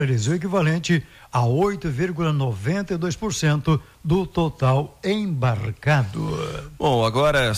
o equivalente a 8,92% do total embarcado. Bom, agora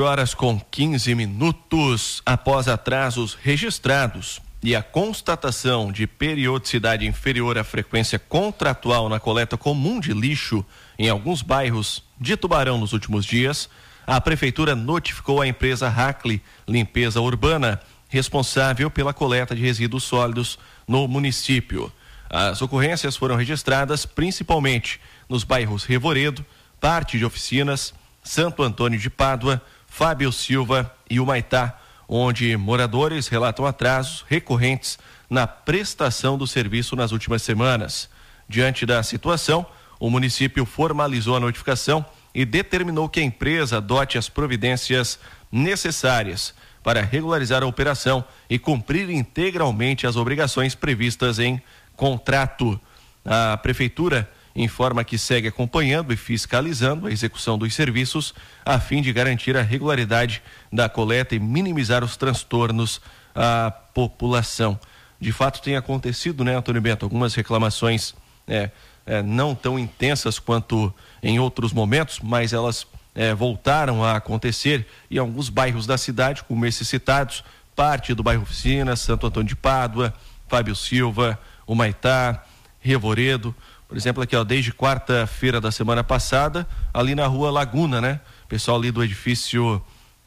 7h15. Após atrasos registrados e a constatação de periodicidade inferior à frequência contratual na coleta comum de lixo em alguns bairros de Tubarão nos últimos dias, a Prefeitura notificou a empresa Hackley Limpeza Urbana, responsável pela coleta de resíduos sólidos no município. As ocorrências foram registradas principalmente nos bairros Revoredo, parte de Oficinas, Santo Antônio de Pádua, Fábio Silva e Humaitá, onde moradores relatam atrasos recorrentes na prestação do serviço nas últimas semanas. Diante da situação, o município formalizou a notificação e determinou que a empresa adote as providências necessárias para regularizar a operação e cumprir integralmente as obrigações previstas em contrato. A Prefeitura informa que segue acompanhando e fiscalizando a execução dos serviços a fim de garantir a regularidade da coleta e minimizar os transtornos à população. De fato tem acontecido, né, Antônio Bento, algumas reclamações não tão intensas quanto em outros momentos, mas elas voltaram a acontecer em alguns bairros da cidade, como esses citados, parte do bairro Oficina, Santo Antônio de Pádua, Fábio Silva, Humaitá, Revoredo. Por exemplo, aqui, desde quarta-feira da semana passada, ali na rua Laguna, né? O pessoal ali do edifício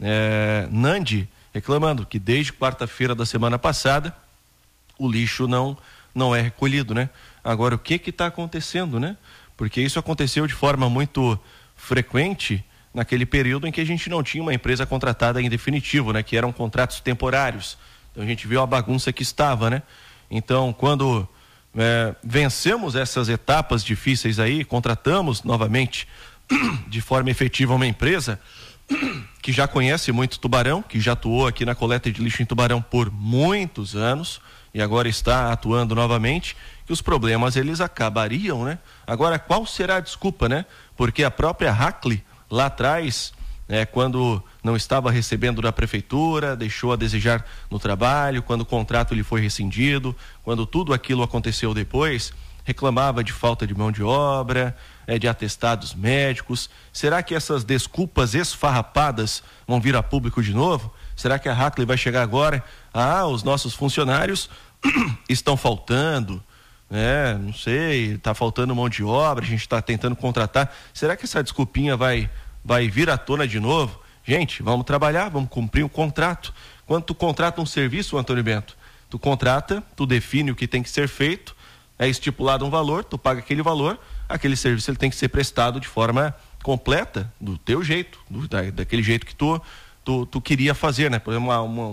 Nandi reclamando que desde quarta-feira da semana passada o lixo não é recolhido, né? Agora, o que está acontecendo, né? Porque isso aconteceu de forma muito frequente naquele período em que a gente não tinha uma empresa contratada em definitivo, né? Que eram contratos temporários. Então a gente viu a bagunça que estava, né? Então, quando vencemos essas etapas difíceis aí, contratamos novamente de forma efetiva uma empresa que já conhece muito Tubarão, que já atuou aqui na coleta de lixo em Tubarão por muitos anos e agora está atuando novamente, que os problemas eles acabariam, né? Agora, qual será a desculpa, né? Porque a própria Hackley lá atrás, quando não estava recebendo da prefeitura, deixou a desejar no trabalho, quando o contrato lhe foi rescindido, quando tudo aquilo aconteceu depois, reclamava de falta de mão de obra, de atestados médicos. Será que essas desculpas esfarrapadas vão vir a público de novo? Será que a Hackley vai chegar agora? Os nossos funcionários estão faltando, não sei, está faltando mão de obra, a gente está tentando contratar. Será que essa desculpinha vai vir à tona de novo? Gente, vamos trabalhar, vamos cumprir o contrato. Quando tu contrata um serviço, Antônio Bento, tu contrata, tu define o que tem que ser feito, é estipulado um valor, tu paga aquele valor, aquele serviço ele tem que ser prestado de forma completa, do teu jeito, daquele jeito que tu queria fazer, né? Por exemplo,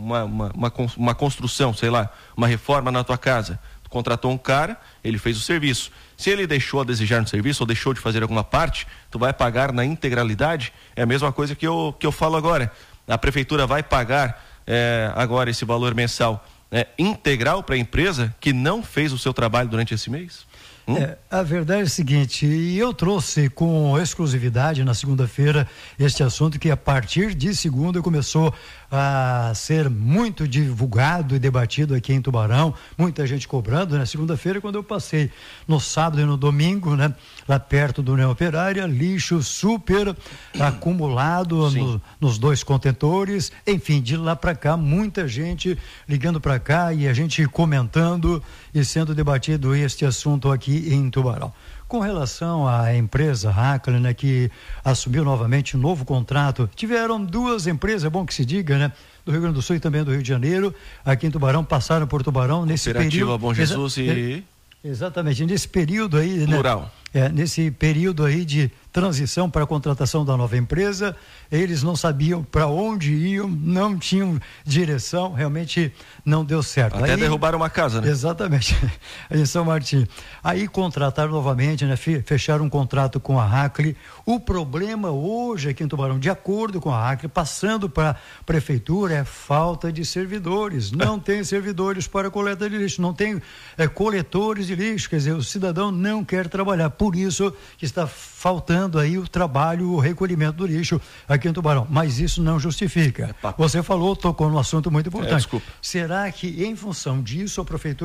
uma construção, sei lá, uma reforma na tua casa. Tu contratou um cara, ele fez o serviço. Se ele deixou a desejar no serviço ou deixou de fazer alguma parte, tu vai pagar na integralidade. É a mesma coisa que eu falo agora. A prefeitura vai pagar agora esse valor mensal integral para a empresa que não fez o seu trabalho durante esse mês? A verdade é a seguinte, e eu trouxe com exclusividade na segunda-feira este assunto que a partir de segunda começou a ser muito divulgado e debatido aqui em Tubarão, muita gente cobrando, né? Segunda-feira, quando eu passei no sábado e no domingo, né? Lá perto do União Operária, lixo super acumulado nos dois contentores, enfim, de lá para cá, muita gente ligando para cá e a gente comentando e sendo debatido este assunto aqui em Tubarão. Com relação à empresa Hackley, né, que assumiu novamente um novo contrato, tiveram duas empresas, é bom que se diga, né, do Rio Grande do Sul e também do Rio de Janeiro, aqui em Tubarão, passaram por Tubarão nesse período. Bom Jesus Exatamente, nesse período aí, plural. Né, nesse período aí de transição para a contratação da nova empresa, eles não sabiam para onde iam, não tinham direção, realmente não deu certo. Até derrubaram uma casa, né? Exatamente, em São Martim. Aí contrataram novamente, né? Fecharam um contrato com a Hackley. O problema hoje aqui em Tubarão, de acordo com a Hackley, passando para a prefeitura, é falta de servidores. Não tem servidores para a coleta de lixo, não tem coletores de lixo, quer dizer, o cidadão não quer trabalhar. Por isso que está faltando aí o trabalho, o recolhimento do lixo aqui em Tubarão. Mas isso não justifica. Você tocou num assunto muito importante. Será que em função disso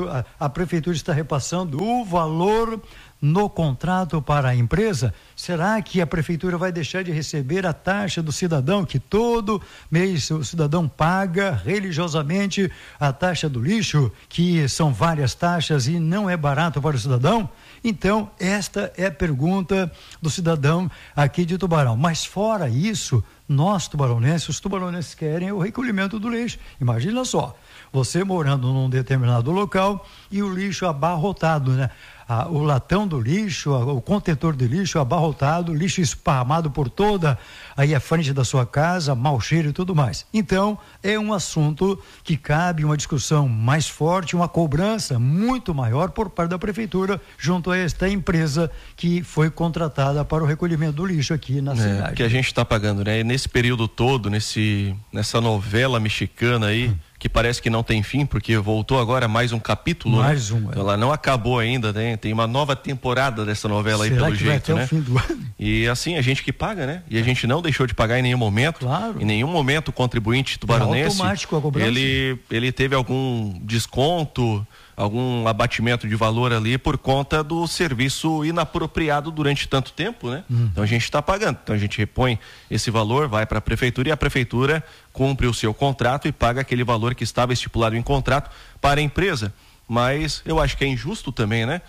a prefeitura está repassando o valor no contrato para a empresa? Será que a prefeitura vai deixar de receber a taxa do cidadão, que todo mês o cidadão paga religiosamente a taxa do lixo, que são várias taxas e não é barato para o cidadão? Então, esta é a pergunta do cidadão aqui de Tubarão. Mas fora isso, os tubaronenses querem o recolhimento do lixo. Imagina só, você morando num determinado local e o lixo abarrotado, né? O latão do lixo, o contentor de lixo abarrotado, lixo esparramado por toda aí a frente da sua casa, mau cheiro e tudo mais. Então, é um assunto que cabe uma discussão mais forte, uma cobrança muito maior por parte da prefeitura junto a esta empresa que foi contratada para o recolhimento do lixo aqui na cidade. Que a gente está pagando, né? E nesse período todo, nessa novela mexicana aí, que parece que não tem fim, porque voltou agora mais um capítulo. Mais um. Ela não acabou ainda, né? Tem uma nova temporada dessa novela. Será aí, pelo que jeito, vai até né? o fim do ano? E assim, a gente que paga, né? E a gente não deixou de pagar em nenhum momento. Claro. Em nenhum momento o contribuinte tubaronense, automático a cobrança. ele teve algum desconto, algum abatimento de valor ali por conta do serviço inapropriado durante tanto tempo, né? Então a gente está pagando. Então a gente repõe esse valor, vai para a prefeitura e a prefeitura cumpre o seu contrato e paga aquele valor que estava estipulado em contrato para a empresa. Mas eu acho que é injusto também, né?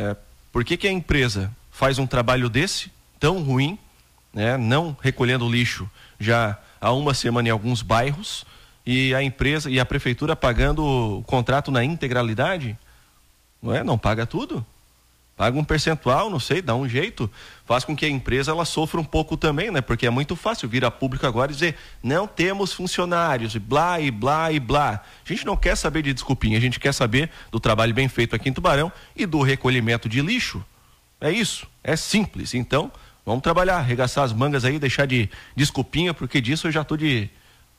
Por que a empresa faz um trabalho desse, tão ruim, né? Não recolhendo lixo já há uma semana em alguns bairros, e a empresa e a prefeitura pagando o contrato na integralidade? Não paga tudo? Paga um percentual, não sei, dá um jeito, faz com que a empresa ela sofra um pouco também, né? Porque é muito fácil vir a público agora e dizer, não temos funcionários, e blá, e blá, e blá. A gente não quer saber de desculpinha, a gente quer saber do trabalho bem feito aqui em Tubarão e do recolhimento de lixo. É isso, é simples. Então, vamos trabalhar, arregaçar as mangas aí, deixar de desculpinha, porque disso eu já tô de...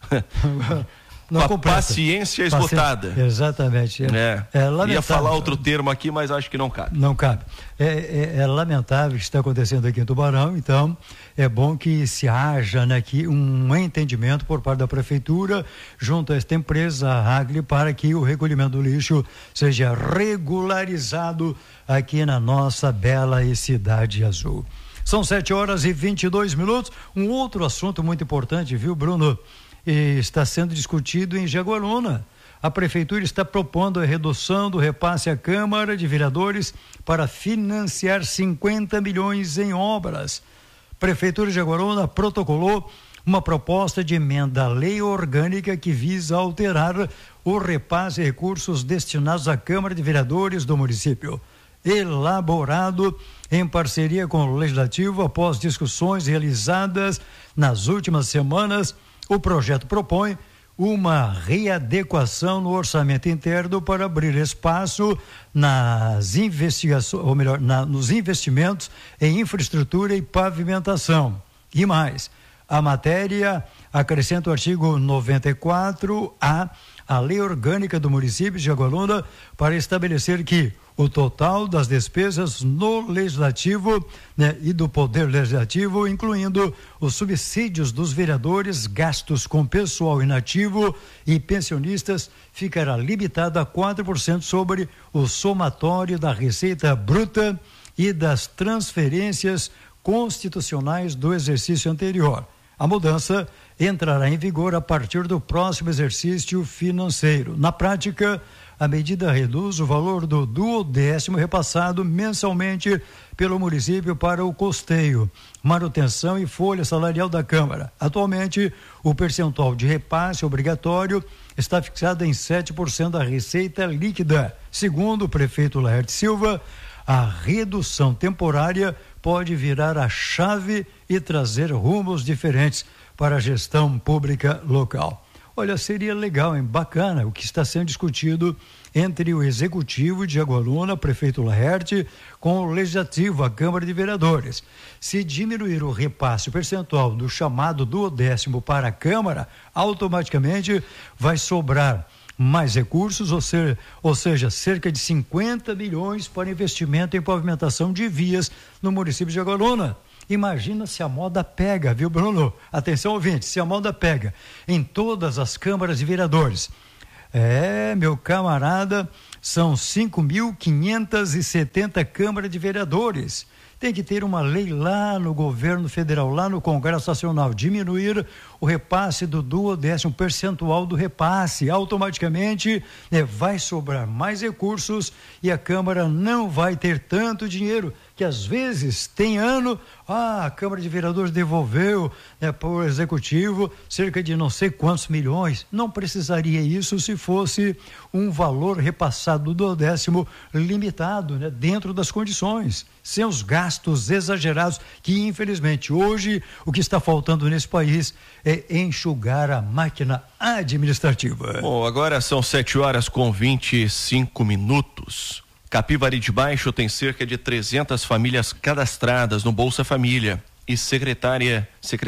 Não com a paciência esgotada. Exatamente. É lamentável. Ia falar outro termo aqui, mas acho que não cabe. Não cabe. É lamentável o que está acontecendo aqui em Tubarão, então é bom que se haja, né, aqui um entendimento por parte da prefeitura junto a esta empresa, a Hagli, para que o recolhimento do lixo seja regularizado aqui na nossa bela e cidade azul. São 7h22. Um outro assunto muito importante, viu, Bruno? Está sendo discutido em Jaguaruna. A prefeitura está propondo a redução do repasse à Câmara de Vereadores para financiar 50 milhões em obras. Prefeitura de Jaguaruna protocolou uma proposta de emenda à lei orgânica que visa alterar o repasse de recursos destinados à Câmara de Vereadores do município. Elaborado em parceria com o Legislativo após discussões realizadas nas últimas semanas, o projeto propõe uma readequação no orçamento interno para abrir espaço nas investigações, ou melhor, nos investimentos em infraestrutura e pavimentação. E mais, a matéria acrescenta o artigo 94A à Lei Orgânica do município de Jaguaruna para estabelecer que o total das despesas no Legislativo, né, e do Poder Legislativo, incluindo os subsídios dos vereadores, gastos com pessoal inativo e pensionistas, ficará limitado a 4% sobre o somatório da receita bruta e das transferências constitucionais do exercício anterior. A mudança entrará em vigor a partir do próximo exercício financeiro. Na prática, a medida reduz o valor do 12º repassado mensalmente pelo município para o custeio, manutenção e folha salarial da Câmara. Atualmente, o percentual de repasse obrigatório está fixado em 7% da receita líquida. Segundo o prefeito Laerte Silva, a redução temporária pode virar a chave e trazer rumos diferentes para a gestão pública local. Olha, seria legal, hein? Bacana o que está sendo discutido entre o Executivo de Jaguaruna, prefeito Laerte, com o Legislativo, a Câmara de Vereadores. Se diminuir o repasse percentual do chamado 12º para a Câmara, automaticamente vai sobrar mais recursos, ou seja, cerca de 50 milhões para investimento em pavimentação de vias no município de Jaguaruna. Imagina se a moda pega, viu, Bruno? Atenção, ouvinte, se a moda pega em todas as câmaras de vereadores. Meu camarada, são 5.570 câmaras de vereadores. Tem que ter uma lei lá no governo federal, lá no Congresso Nacional, diminuir o repasse do 12º percentual do repasse. Automaticamente vai sobrar mais recursos e a Câmara não vai ter tanto dinheiro, que às vezes tem ano, a Câmara de Vereadores devolveu para o Executivo cerca de não sei quantos milhões. Não precisaria isso se fosse um valor repassado do 12º limitado, dentro das condições, sem os gastos exagerados, que infelizmente hoje o que está faltando nesse país é enxugar a máquina administrativa. Bom, agora são 7h25. Capivari de Baixo tem cerca de 300 famílias cadastradas no Bolsa Família e Secretaria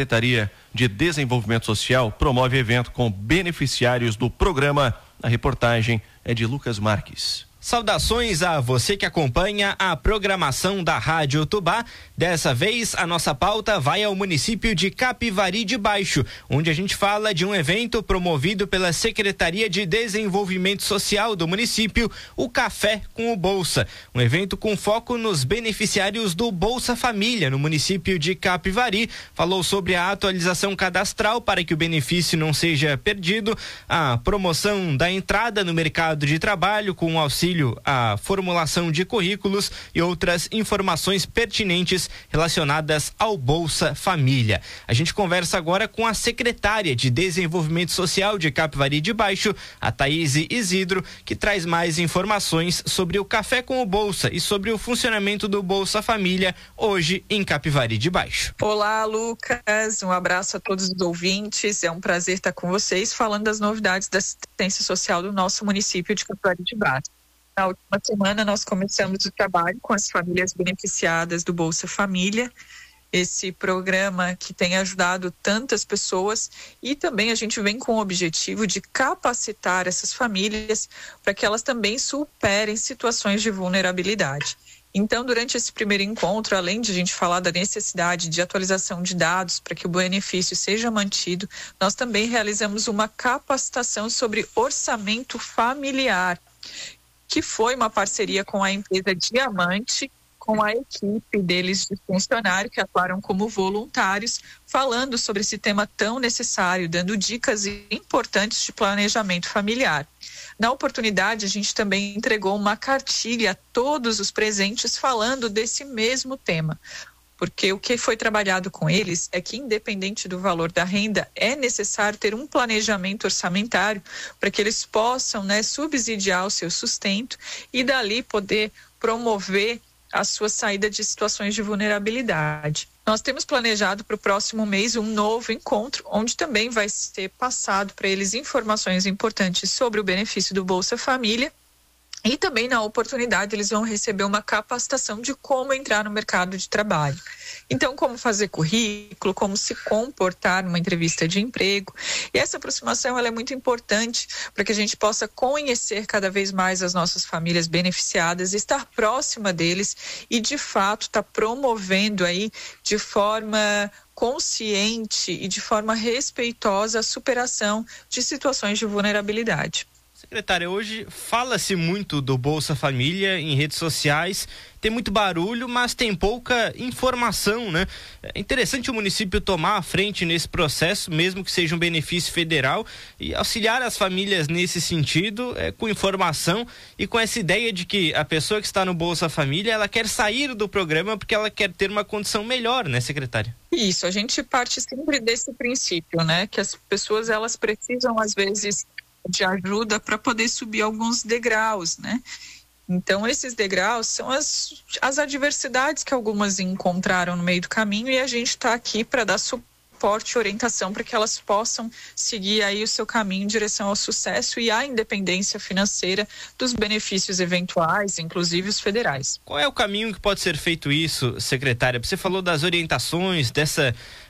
de Desenvolvimento Social promove evento com beneficiários do programa. A reportagem é de Lucas Marques. Saudações a você que acompanha a programação da Rádio Tubá. Dessa vez, a nossa pauta vai ao município de Capivari de Baixo, onde a gente fala de um evento promovido pela Secretaria de Desenvolvimento Social do município, o Café com o Bolsa. Um evento com foco nos beneficiários do Bolsa Família no município de Capivari. Falou sobre a atualização cadastral para que o benefício não seja perdido, a promoção da entrada no mercado de trabalho com auxílio à formulação de currículos e outras informações pertinentes relacionadas ao Bolsa Família. A gente conversa agora com a secretária de Desenvolvimento Social de Capivari de Baixo, a Thaís Isidro, que traz mais informações sobre o Café com o Bolsa e sobre o funcionamento do Bolsa Família hoje em Capivari de Baixo. Olá, Lucas, um abraço a todos os ouvintes, é um prazer estar com vocês falando das novidades da assistência social do nosso município de Capivari de Baixo. Na última semana nós começamos o trabalho com as famílias beneficiadas do Bolsa Família, esse programa que tem ajudado tantas pessoas, e também a gente vem com o objetivo de capacitar essas famílias para que elas também superem situações de vulnerabilidade. Então, durante esse primeiro encontro, além de a gente falar da necessidade de atualização de dados para que o benefício seja mantido, nós também realizamos uma capacitação sobre orçamento familiar, que foi uma parceria com a empresa Diamante, com a equipe deles de funcionário que atuaram como voluntários, falando sobre esse tema tão necessário, dando dicas importantes de planejamento familiar. Na oportunidade, a gente também entregou uma cartilha a todos os presentes falando desse mesmo tema. Porque o que foi trabalhado com eles é que, independente do valor da renda, é necessário ter um planejamento orçamentário para que eles possam, subsidiar o seu sustento e dali poder promover a sua saída de situações de vulnerabilidade. Nós temos planejado para o próximo mês um novo encontro, onde também vai ser passado para eles informações importantes sobre o benefício do Bolsa Família. E também, na oportunidade, eles vão receber uma capacitação de como entrar no mercado de trabalho. Então, como fazer currículo, como se comportar numa entrevista de emprego. E essa aproximação ela é muito importante para que a gente possa conhecer cada vez mais as nossas famílias beneficiadas, estar próxima deles e, de fato, estar promovendo aí de forma consciente e de forma respeitosa a superação de situações de vulnerabilidade. Secretária, hoje fala-se muito do Bolsa Família em redes sociais, tem muito barulho, mas tem pouca informação, né? É interessante o município tomar a frente nesse processo, mesmo que seja um benefício federal, e auxiliar as famílias nesse sentido, com informação e com essa ideia de que a pessoa que está no Bolsa Família, ela quer sair do programa porque ela quer ter uma condição melhor, né, secretária? Isso, a gente parte sempre desse princípio, né? Que as pessoas, elas precisam, às vezes, de ajuda para poder subir alguns degraus, né? Então, esses degraus são as adversidades que algumas encontraram no meio do caminho e a gente está aqui para dar suporte e orientação para que elas possam seguir aí o seu caminho em direção ao sucesso e à independência financeira dos benefícios eventuais, inclusive os federais. Qual é o caminho que pode ser feito isso, secretária? Você falou das orientações, dessa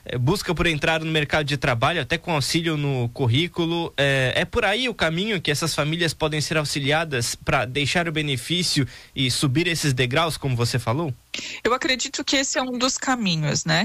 busca por entrar no mercado de trabalho, até com auxílio no currículo. É por aí o caminho que essas famílias podem ser auxiliadas para deixar o benefício e subir esses degraus, como você falou? Eu acredito que esse é um dos caminhos, né?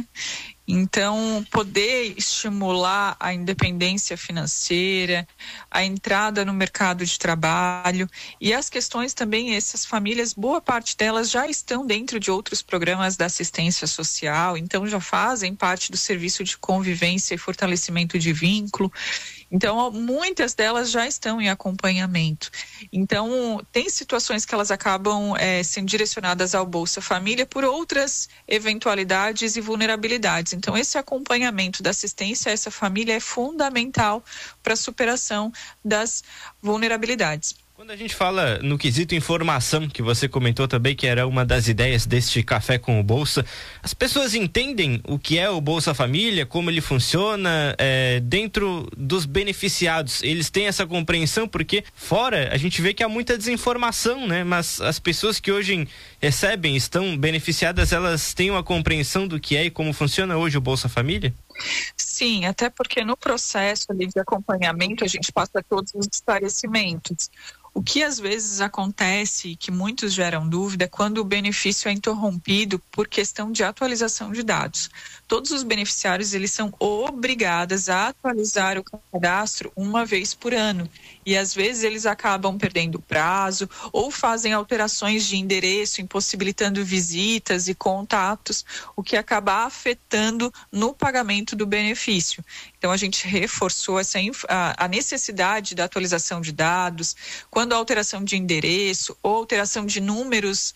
Então, poder estimular a independência financeira, a entrada no mercado de trabalho e as questões também, essas famílias, boa parte delas já estão dentro de outros programas da assistência social, então já fazem parte do serviço de convivência e fortalecimento de vínculo. Então, muitas delas já estão em acompanhamento. Então, tem situações que elas acabam sendo direcionadas ao Bolsa Família por outras eventualidades e vulnerabilidades. Então, esse acompanhamento da assistência a essa família é fundamental para a superação das vulnerabilidades. Quando a gente fala no quesito informação, que você comentou também que era uma das ideias deste Café com o Bolsa, as pessoas entendem o que é o Bolsa Família, como ele funciona dentro dos beneficiados? Eles têm essa compreensão? Porque fora a gente vê que há muita desinformação, né? Mas as pessoas que hoje recebem, estão beneficiadas, elas têm uma compreensão do que é e como funciona hoje o Bolsa Família? Sim, até porque no processo ali de acompanhamento a gente passa todos os esclarecimentos. O que às vezes acontece, que muitos geram dúvida, é quando o benefício é interrompido por questão de atualização de dados. Todos os beneficiários, eles são obrigados a atualizar o cadastro uma vez por ano. E às vezes eles acabam perdendo o prazo ou fazem alterações de endereço, impossibilitando visitas e contatos, o que acaba afetando no pagamento do benefício. Então a gente reforçou a necessidade da atualização de dados, quando a alteração de endereço ou alteração de números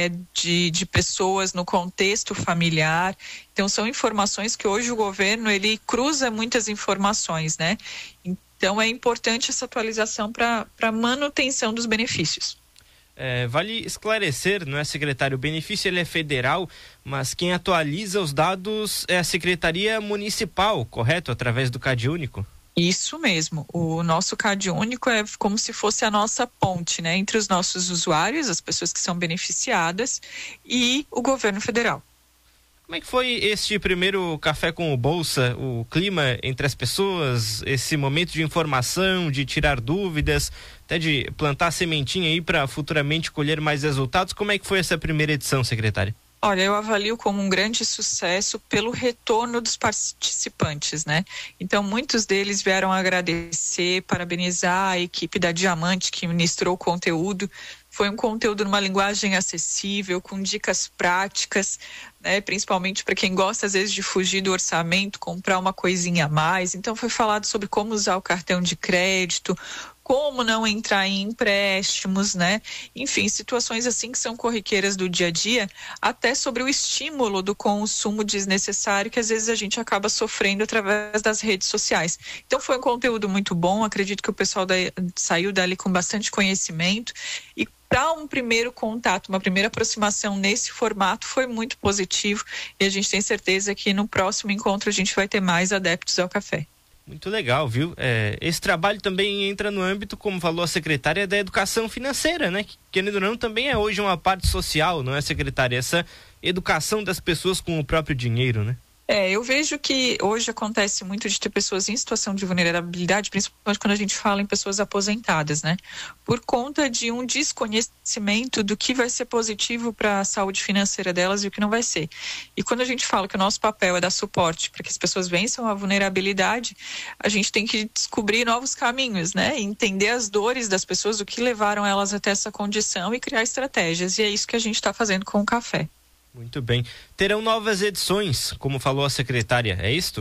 de pessoas no contexto familiar. Então são informações que hoje o governo ele cruza muitas informações, né? Então é importante essa atualização para manutenção dos benefícios. Vale esclarecer, não é, secretário? O benefício ele é federal, mas quem atualiza os dados é a Secretaria Municipal, correto? Através do CadÚnico? Isso mesmo. O nosso CadÚnico é como se fosse a nossa ponte, né, entre os nossos usuários, as pessoas que são beneficiadas, e o governo federal. Como é que foi este primeiro Café com o Bolsa, o clima entre as pessoas, esse momento de informação, de tirar dúvidas, até de plantar sementinha aí para futuramente colher mais resultados? Como é que foi essa primeira edição, secretária? Olha, eu avalio como um grande sucesso pelo retorno dos participantes, né? Então, muitos deles vieram agradecer, parabenizar a equipe da Diamante que ministrou o conteúdo. Foi um conteúdo numa linguagem acessível, com dicas práticas, né? Principalmente para quem gosta, às vezes, de fugir do orçamento, comprar uma coisinha a mais. Então, foi falado sobre como usar o cartão de crédito, como não entrar em empréstimos, né? Enfim, situações assim que são corriqueiras do dia a dia, até sobre o estímulo do consumo desnecessário que às vezes a gente acaba sofrendo através das redes sociais. Então foi um conteúdo muito bom, acredito que o pessoal saiu dali com bastante conhecimento e para um primeiro contato, uma primeira aproximação nesse formato foi muito positivo e a gente tem certeza que no próximo encontro a gente vai ter mais adeptos ao café. Muito legal, viu? Esse trabalho também entra no âmbito, como falou a secretária, da educação financeira, né? Que, querendo ou não, também é hoje uma parte social, não é, secretária? Essa educação das pessoas com o próprio dinheiro, né? Eu vejo que hoje acontece muito de ter pessoas em situação de vulnerabilidade, principalmente quando a gente fala em pessoas aposentadas, né? Por conta de um desconhecimento do que vai ser positivo para a saúde financeira delas e o que não vai ser. E quando a gente fala que o nosso papel é dar suporte para que as pessoas vençam a vulnerabilidade, a gente tem que descobrir novos caminhos, né? Entender as dores das pessoas, o que levaram elas até essa condição e criar estratégias. E é isso que a gente está fazendo com o café. Muito bem. Terão novas edições, como falou a secretária, é isto?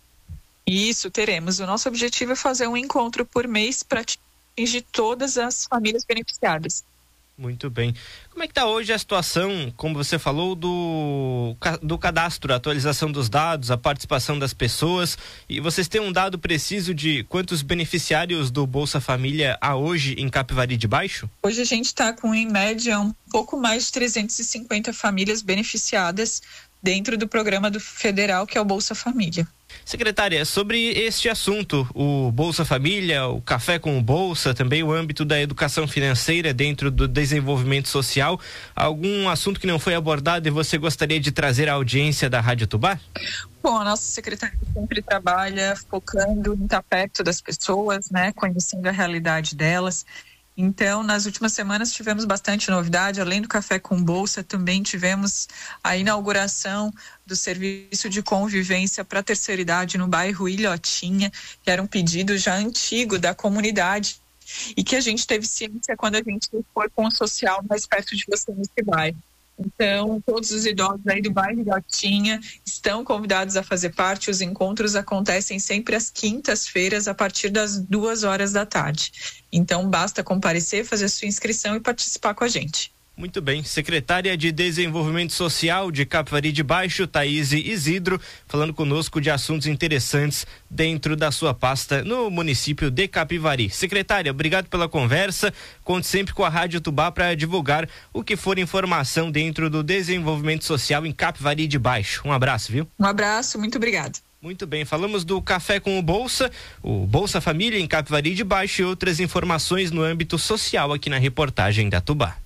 Isso, teremos. O nosso objetivo é fazer um encontro por mês para atingir todas as famílias beneficiadas. Muito bem. Como é que está hoje a situação, como você falou, do cadastro, a atualização dos dados, a participação das pessoas? E vocês têm um dado preciso de quantos beneficiários do Bolsa Família há hoje em Capivari de Baixo? Hoje a gente está com, em média, um pouco mais de 350 famílias beneficiadas dentro do programa do federal, que é o Bolsa Família. Secretária, sobre este assunto, o Bolsa Família, o Café com o Bolsa, também o âmbito da educação financeira dentro do desenvolvimento social, algum assunto que não foi abordado e você gostaria de trazer à audiência da Rádio Tubá? Bom, a nossa secretaria sempre trabalha focando em estar perto das pessoas, né, conhecendo a realidade delas. Então, nas últimas semanas tivemos bastante novidade. Além do Café com Bolsa, também tivemos a inauguração do serviço de convivência para a terceira idade no bairro Ilhotinha, que era um pedido já antigo da comunidade e que a gente teve ciência quando a gente foi com o social mais perto de você nesse bairro. Então, todos os idosos aí do bairro Ilhotinha estão convidados a fazer parte. Os encontros acontecem sempre às quintas-feiras, a partir das 2h da tarde. Então, basta comparecer, fazer a sua inscrição e participar com a gente. Muito bem. Secretária de Desenvolvimento Social de Capivari de Baixo, Thaís Isidro, falando conosco de assuntos interessantes dentro da sua pasta no município de Capivari. Secretária, obrigado pela conversa. Conte sempre com a Rádio Tubá para divulgar o que for informação dentro do desenvolvimento social em Capivari de Baixo. Um abraço, viu? Um abraço, muito obrigado. Muito bem, falamos do Café com o Bolsa Família em Capivari de Baixo e outras informações no âmbito social aqui na reportagem da Tubá.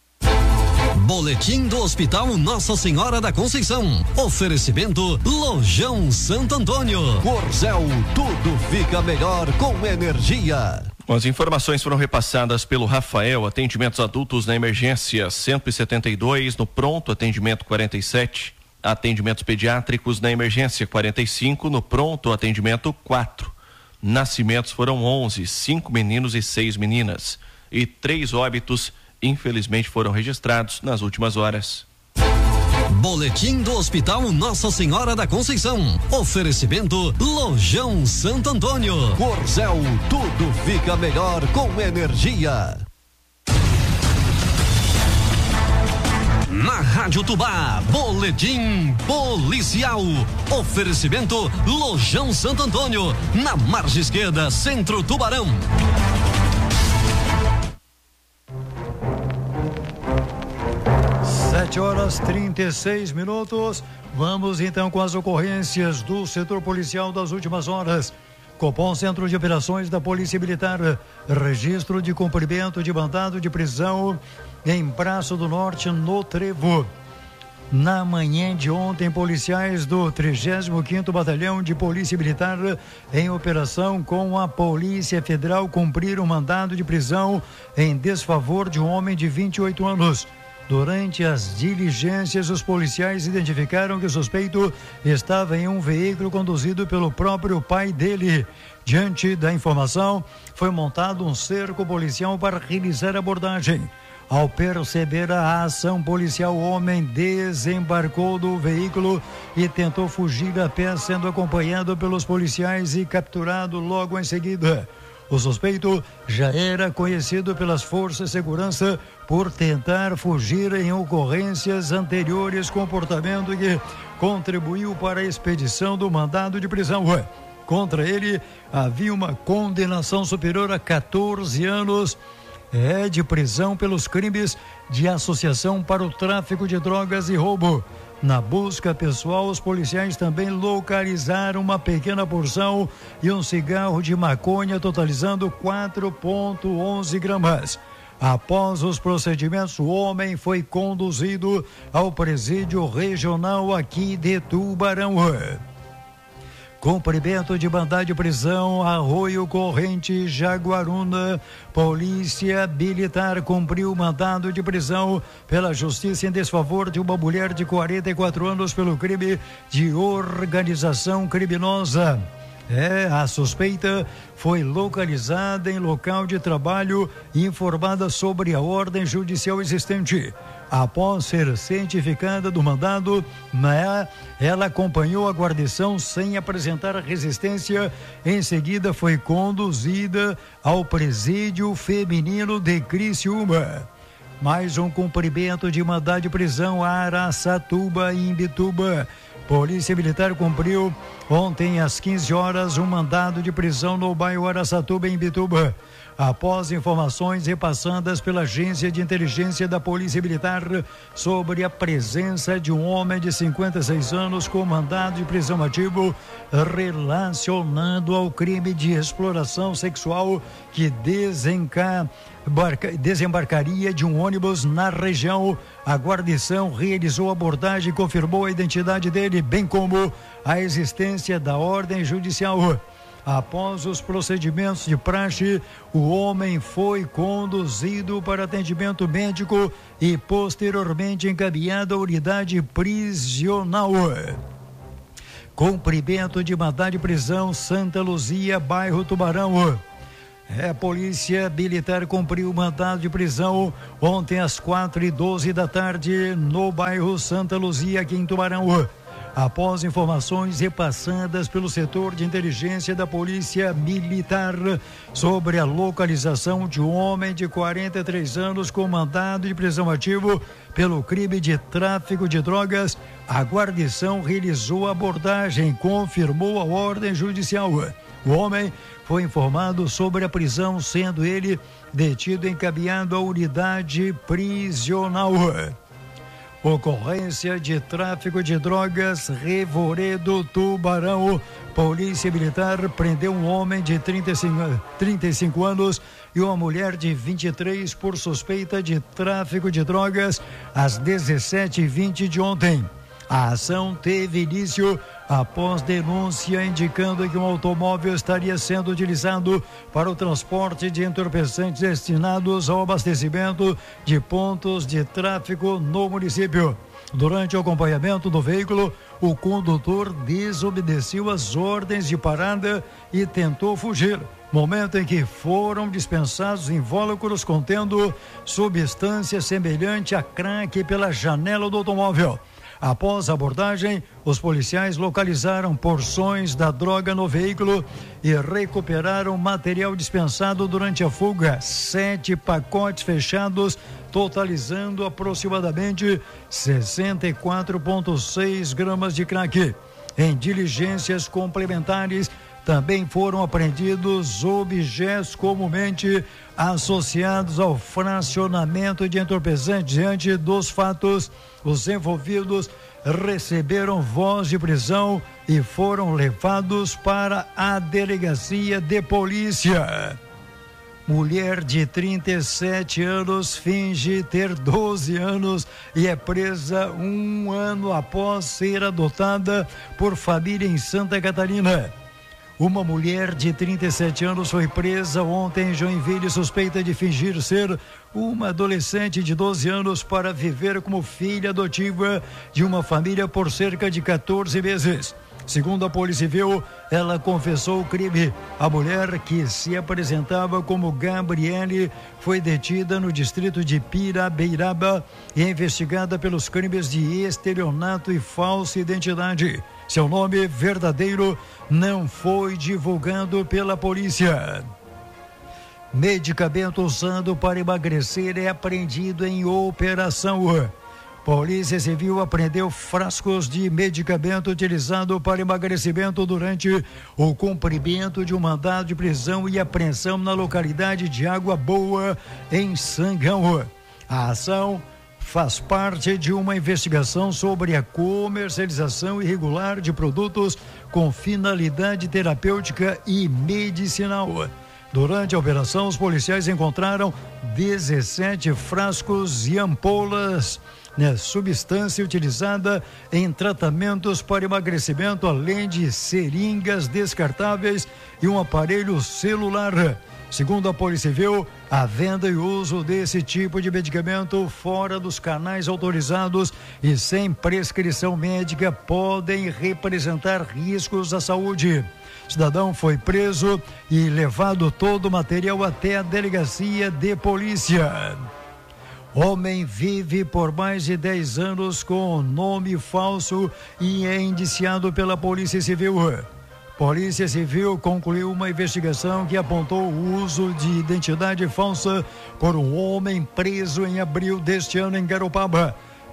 Boletim do Hospital Nossa Senhora da Conceição. Oferecimento Lojão Santo Antônio. Corzel, tudo fica melhor com energia. As informações foram repassadas pelo Rafael. Atendimentos adultos na emergência 172, no pronto atendimento 47. Atendimentos pediátricos na emergência 45, no pronto atendimento 4. Nascimentos foram 11, 5 meninos e 6 meninas. E 3 óbitos infelizmente foram registrados nas últimas horas. Boletim do Hospital Nossa Senhora da Conceição. Oferecimento Lojão Santo Antônio. Corzel, tudo fica melhor com energia. Na Rádio Tubá, Boletim Policial. Oferecimento Lojão Santo Antônio, na margem esquerda, Centro Tubarão. 7h36. Vamos então com as ocorrências do setor policial das últimas horas. Copom, Centro de Operações da Polícia Militar, registro de cumprimento de mandado de prisão em Braço do Norte, no Trevo. Na manhã de ontem, policiais do 35º Batalhão de Polícia Militar, em operação com a Polícia Federal, cumpriram mandado de prisão em desfavor de um homem de 28 anos. Durante as diligências, os policiais identificaram que o suspeito estava em um veículo conduzido pelo próprio pai dele. Diante da informação, foi montado um cerco policial para realizar a abordagem. Ao perceber a ação policial, o homem desembarcou do veículo e tentou fugir a pé, sendo acompanhado pelos policiais e capturado logo em seguida. O suspeito já era conhecido pelas forças de segurança por tentar fugir em ocorrências anteriores, comportamento que contribuiu para a expedição do mandado de prisão. Contra ele havia uma condenação superior a 14 anos de prisão pelos crimes de associação para o tráfico de drogas e roubo. Na busca pessoal, os policiais também localizaram uma pequena porção e um cigarro de maconha, totalizando 4,11 gramas. Após os procedimentos, o homem foi conduzido ao presídio regional aqui de Tubarão. Cumprimento de mandado de prisão, Arroio Corrente, Jaguaruna. Polícia Militar cumpriu mandado de prisão pela justiça em desfavor de uma mulher de 44 anos pelo crime de organização criminosa. A suspeita foi localizada em local de trabalho e informada sobre a ordem judicial existente. Após ser cientificada do mandado, ela acompanhou a guarnição sem apresentar resistência. Em seguida, foi conduzida ao presídio feminino de Criciúma. Mais um cumprimento de mandado de prisão a Araçatuba e Imbituba. Polícia Militar cumpriu ontem às 15 horas um mandado de prisão no bairro Araçatuba, em Imbituba. após informações repassadas pela Agência de Inteligência da Polícia Militar sobre a presença de um homem de 56 anos com mandado de prisão ativo relacionado ao crime de exploração sexual que desembarcaria de um ônibus na região. A guarnição realizou abordagem e confirmou a identidade dele, bem como a existência da ordem judicial. Após os procedimentos de praxe, o homem foi conduzido para atendimento médico e posteriormente encaminhado à unidade prisional. Cumprimento de mandado de prisão, Santa Luzia, bairro Tubarão. A Polícia Militar cumpriu o mandado de prisão ontem às 4h12 da tarde no bairro Santa Luzia, aqui em Tubarão. Após informações repassadas pelo setor de inteligência da Polícia Militar sobre a localização de um homem de 43 anos com mandado de prisão ativo pelo crime de tráfico de drogas, a guarnição realizou a abordagem e confirmou a ordem judicial. O homem foi informado sobre a prisão, sendo ele detido e encaminhado à unidade prisional. Ocorrência de tráfico de drogas, Revoredo, Tubarão. Polícia Militar prendeu um homem de 35 anos e uma mulher de 23 por suspeita de tráfico de drogas às 17h20 de ontem. A ação teve início após denúncia indicando que um automóvel estaria sendo utilizado para o transporte de entorpecentes destinados ao abastecimento de pontos de tráfico no município. Durante o acompanhamento do veículo, o condutor desobedeceu as ordens de parada e tentou fugir, momento em que foram dispensados invólucros contendo substância semelhante a crack pela janela do automóvel. Após a abordagem, os policiais localizaram porções da droga no veículo e recuperaram material dispensado durante a fuga, 7 pacotes fechados, totalizando aproximadamente 64,6 gramas de crack. Em diligências complementares, também foram apreendidos objetos comumente associados ao fracionamento de entorpecentes. Diante dos fatos, os envolvidos receberam voz de prisão e foram levados para a delegacia de polícia. Mulher de 37 anos finge ter 12 anos e é presa 1 ano após ser adotada por família em Santa Catarina. Uma mulher de 37 anos foi presa ontem em Joinville, suspeita de fingir ser uma adolescente de 12 anos para viver como filha adotiva de uma família por cerca de 14 meses. Segundo a Polícia Civil, ela confessou o crime. A mulher, que se apresentava como Gabriele, foi detida no distrito de Pirabeiraba e é investigada pelos crimes de estelionato e falsa identidade. Seu nome verdadeiro não foi divulgado pela polícia. Medicamento usado para emagrecer é apreendido em operação. Polícia Civil apreendeu frascos de medicamento utilizado para emagrecimento durante o cumprimento de um mandado de prisão e apreensão na localidade de Água Boa, em Sangão. A ação faz parte de uma investigação sobre a comercialização irregular de produtos com finalidade terapêutica e medicinal. Durante a operação, os policiais encontraram 17 frascos e ampolas, substância utilizada em tratamentos para emagrecimento, além de seringas descartáveis e um aparelho celular. Segundo a Polícia Civil, a venda e uso desse tipo de medicamento fora dos canais autorizados e sem prescrição médica podem representar riscos à saúde. O cidadão foi preso e levado todo o material até a delegacia de polícia. Homem vive por mais de 10 anos com nome falso e é indiciado pela Polícia Civil. Polícia Civil concluiu uma investigação que apontou o uso de identidade falsa por um homem preso em abril deste ano em Garopaba.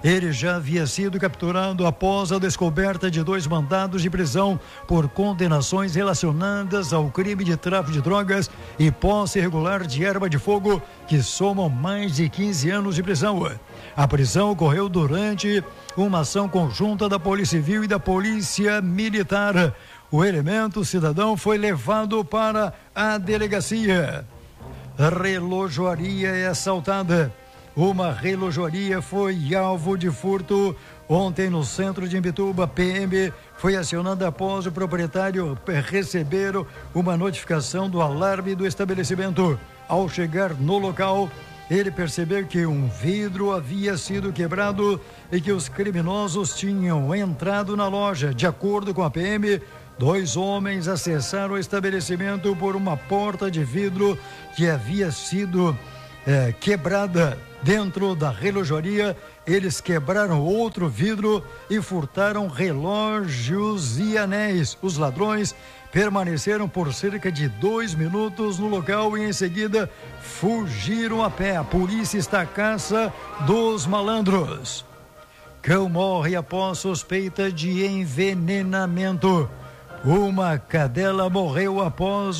Ele já havia sido capturado após a descoberta de 2 mandados de prisão por condenações relacionadas ao crime de tráfico de drogas e posse irregular de arma de fogo, que somam mais de 15 anos de prisão. A prisão ocorreu durante uma ação conjunta da Polícia Civil e da Polícia Militar. O elemento cidadão foi levado para a delegacia. A relojoaria é assaltada. Uma relojoaria foi alvo de furto ontem no centro de Imbituba. PM foi acionada após o proprietário receber uma notificação do alarme do estabelecimento. Ao chegar no local, ele percebeu que um vidro havia sido quebrado e que os criminosos tinham entrado na loja. De acordo com a PM, 2 homens acessaram o estabelecimento por uma porta de vidro que havia sido quebrada. Dentro da relojoaria, eles quebraram outro vidro e furtaram relógios e anéis. Os ladrões permaneceram por cerca de 2 minutos no local e em seguida fugiram a pé. A polícia está à caça dos malandros. Cão morre após suspeita de envenenamento. Uma cadela morreu após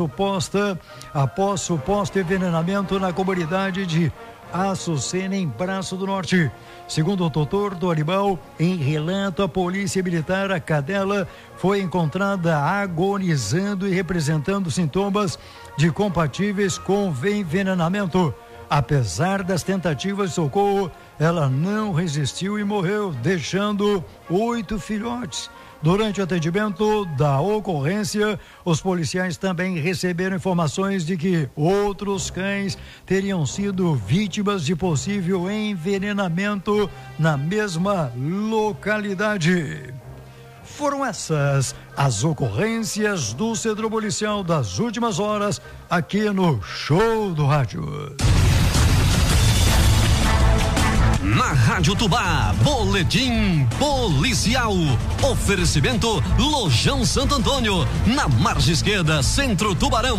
suposto envenenamento na comunidade de Açucena, em Braço do Norte. Segundo o tutor do animal, em relato à polícia militar, a cadela foi encontrada agonizando e representando sintomas de compatíveis com envenenamento. Apesar das tentativas de socorro, ela não resistiu e morreu, deixando 8 filhotes. Durante o atendimento da ocorrência, os policiais também receberam informações de que outros cães teriam sido vítimas de possível envenenamento na mesma localidade. Foram essas as ocorrências do Centro Policial das últimas horas aqui no Show do Rádio. Na Rádio Tubá, Boletim Policial. Oferecimento Lojão Santo Antônio, na margem esquerda, Centro Tubarão.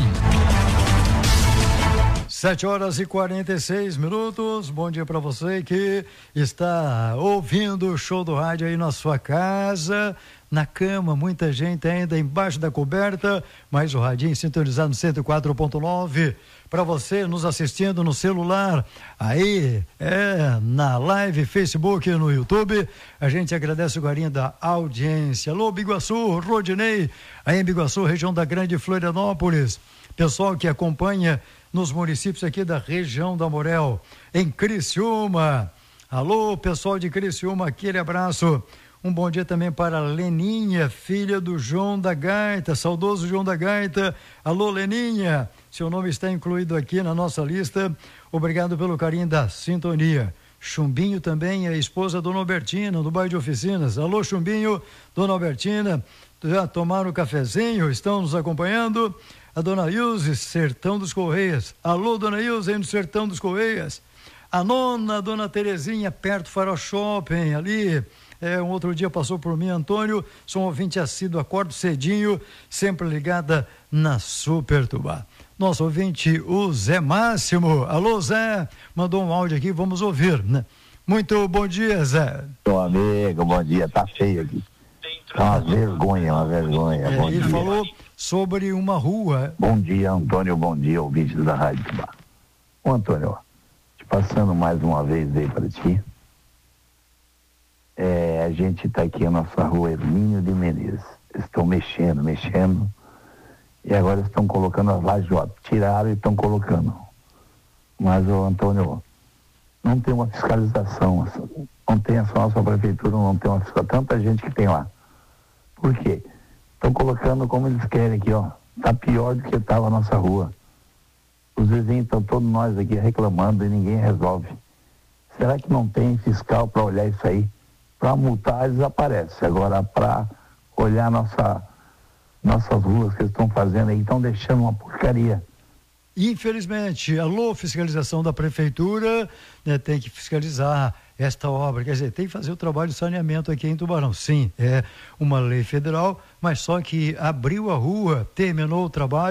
7h46. Bom dia para você que está ouvindo o Show do Rádio aí na sua casa, na cama, muita gente ainda embaixo da coberta, mas o radinho sintonizado no 104.9. Para você nos assistindo no celular, aí na live, Facebook, no YouTube, a gente agradece o carinho da audiência. Alô, Biguaçu, Rodinei, aí em Biguaçu, região da Grande Florianópolis. Pessoal que acompanha nos municípios aqui da região da Morel, em Criciúma. Alô, pessoal de Criciúma, aquele abraço. Um bom dia também para a Leninha, filha do João da Gaita, saudoso João da Gaita. Alô, Leninha, seu nome está incluído aqui na nossa lista. Obrigado pelo carinho da sintonia. Chumbinho também, a esposa Dona Albertina, do bairro de Oficinas. Alô, Chumbinho, Dona Albertina, já tomaram o cafezinho? Estão nos acompanhando? A Dona Ilse, Sertão dos Correias. Alô, Dona Ilse, aí no Sertão dos Correias. A nona, Dona Terezinha, perto do Farol Shopping, ali. Um outro dia passou por mim, Antônio, sou um ouvinte assíduo, acordo cedinho, sempre ligada na Super Tubá. Nosso ouvinte, o Zé Máximo. Alô, Zé, mandou um áudio aqui, vamos ouvir, né? Muito bom dia, Zé. Meu amigo, bom dia, tá feio aqui. Tá uma vergonha. Bom ele dia. falou sobre uma rua. Bom dia, Antônio, bom dia, ouvinte da Rádio Tubá. Ô, Antônio, te passando mais uma vez aí para ti. A gente está aqui na nossa rua Hermínio de Menezes. Estão mexendo, e agora estão colocando as lajotas. Tiraram e estão colocando. Mas, Antônio, não tem uma fiscalização. Não tem a nossa prefeitura, não tem uma fiscalização. Tanta gente que tem lá. Por quê? Estão colocando como eles querem aqui, ó. Tá pior do que estava a nossa rua. Os vizinhos estão todos nós aqui reclamando e ninguém resolve. Será que não tem fiscal para olhar isso aí? Para multar, desaparece. Agora, para olhar nossas ruas que eles estão fazendo aí, estão deixando uma porcaria. Infelizmente, alô, fiscalização da prefeitura, né, tem que fiscalizar esta obra, quer dizer, tem que fazer o trabalho de saneamento aqui em Tubarão. Sim, é uma lei federal, mas só que abriu a rua, terminou o trabalho,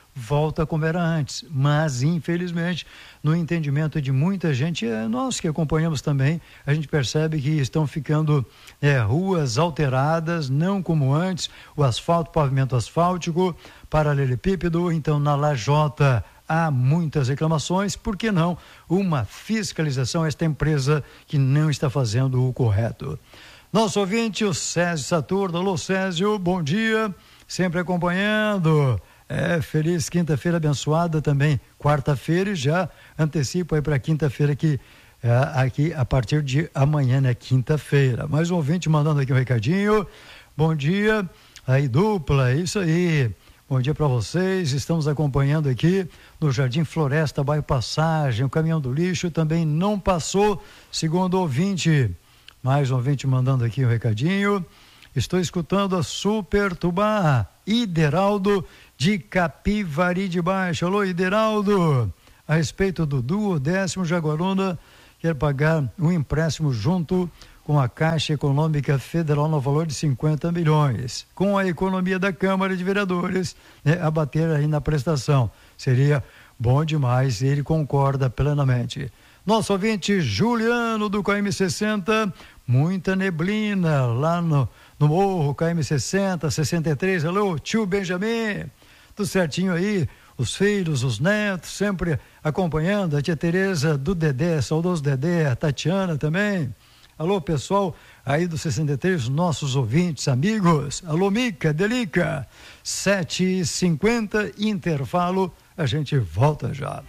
volta como era antes, mas infelizmente no entendimento de muita gente, nós que acompanhamos também, a gente percebe que estão ficando ruas alteradas, não como antes, o asfalto, pavimento asfáltico, paralelepípedo. Então na Lajota há muitas reclamações, por que não uma fiscalização a esta empresa que não está fazendo o correto? Nosso ouvinte, o Césio Saturno. Alô Césio, bom dia, sempre acompanhando. Feliz quinta-feira abençoada também, quarta-feira, e já antecipo aí para quinta-feira aqui a partir de amanhã, né, quinta-feira. Mais um ouvinte mandando aqui um recadinho. Bom dia, aí dupla, é isso aí. Bom dia para vocês, estamos acompanhando aqui no Jardim Floresta, bairro Passagem, o caminhão do lixo também não passou, segundo o ouvinte. Mais um ouvinte mandando aqui um recadinho. Estou escutando a Super Tubá, Ideraldo de Capivari de Baixo. Alô, Ideraldo, a respeito do duodécimo Jaguaruna, quer pagar um empréstimo junto com a Caixa Econômica Federal no valor de 50 milhões. Com a economia da Câmara de Vereadores, a bater aí na prestação. Seria bom demais, ele concorda plenamente. Nosso ouvinte Juliano do KM60, muita neblina lá no morro KM60, 63. Alô, tio Benjamin, tudo certinho aí? Os filhos, os netos, sempre acompanhando. A tia Tereza do Dedé, saudoso Dedé, a Tatiana também. Alô, pessoal aí do 63, nossos ouvintes, amigos. Alô, Mica, Delica, 7h50, intervalo, a gente volta já.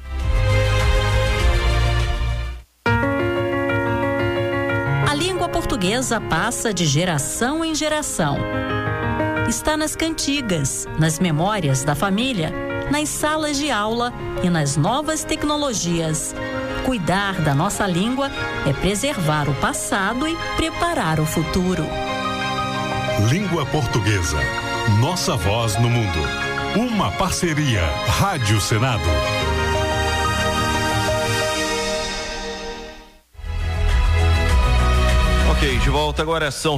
A língua portuguesa passa de geração em geração. Está nas cantigas, nas memórias da família, nas salas de aula e nas novas tecnologias. Cuidar da nossa língua é preservar o passado e preparar o futuro. Língua portuguesa. Nossa voz no mundo. Uma parceria Rádio Senado. Ok, de volta agora, são